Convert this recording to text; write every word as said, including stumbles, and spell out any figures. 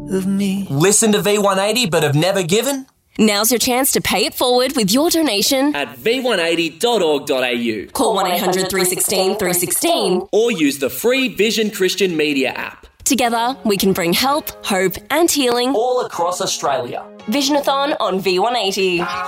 of me. Listen to V one eighty but have never given? Now's your chance to pay it forward with your donation at v one eighty dot org dot a u. Call one eight hundred three one six three one six or use the free Vision Christian Media app. Together, we can bring help, hope and healing all across Australia. Visionathon on V one eighty.